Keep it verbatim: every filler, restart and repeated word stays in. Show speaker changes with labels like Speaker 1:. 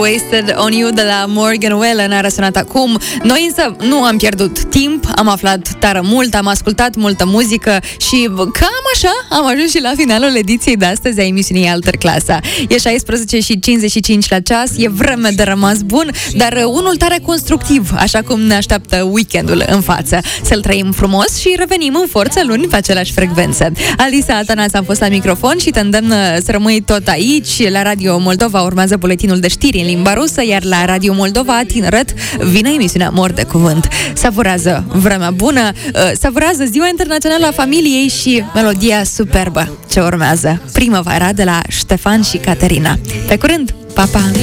Speaker 1: Wasted on You de la Morgan Wallen a răsunat acum. Noi însă nu am pierdut timp, am aflat tare mult, am ascultat multă muzică și cam așa am ajuns și la finalul ediției de astăzi a emisiunii Alterclasa. E șaisprezece și cincizeci și cinci la ceas, e vreme de rămas bun, dar unul tare constructiv, așa cum ne așteaptă weekendul în față. Să-l trăim frumos și revenim în forță luni pe aceleași frecvențe. Alisa Atanas am fost la microfon și te îndemn să rămâi tot aici. La Radio Moldova urmează buletinul de știri în limba rusă, iar la Radio Moldova Tineret vine emisiunea Mor de Cuvânt. Savurează vremea bună, savurează Ziua Internațională a Familiei și melodia superbă ce urmează, Primăvara de la Ștefan și Caterina. Pe curând, pa, pa!